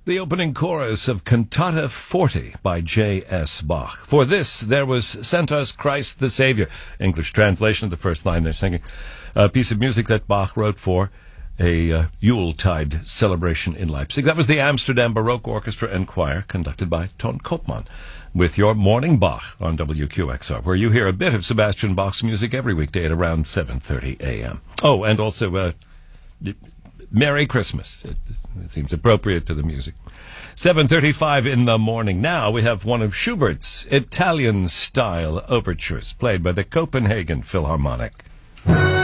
The opening chorus of Cantata 40 by J.S. Bach. For this, there was sent us Christ the Savior. English translation of the first line they're singing. A piece of music that Bach wrote for a Yuletide celebration in Leipzig. That was the Amsterdam Baroque Orchestra and Choir, conducted by Ton Koopman, with your Morning Bach on WQXR, where you hear a bit of Sebastian Bach's music every weekday at around 7:30 a.m. Oh, and also Merry Christmas. It seems appropriate to the music. 7:35 in the morning. Now we have one of Schubert's Italian-style overtures, played by the Copenhagen Philharmonic.